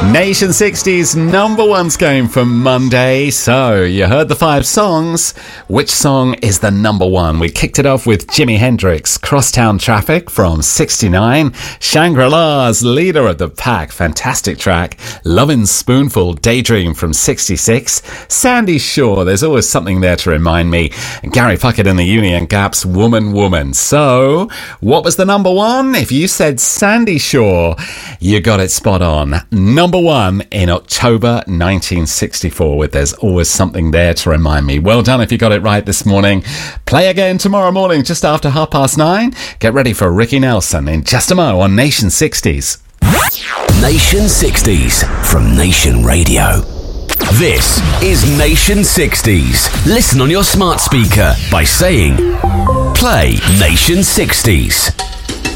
Nation 60's number one's going for Monday. So, you heard the 5 songs. Which song is the number one? We kicked it off with Jimi Hendrix, Crosstown Traffic from 69. Shangri-La's Leader of the Pack, fantastic track. Lovin' Spoonful, Daydream from 66. Sandy Shaw, there's always something there to remind me. And Gary Puckett and the Union Gap's Woman Woman. So, what was the number one? If you said Sandy Shaw, you got it spot on. Number one in October 1964 with There's Always Something There to Remind Me. Well done if you got it right this morning. Play again tomorrow morning just after 9:30. Get ready for Ricky Nelson in just a mo on Nation 60s. Nation 60s from Nation Radio. This is Nation 60s. Listen on your smart speaker by saying, play Nation 60s.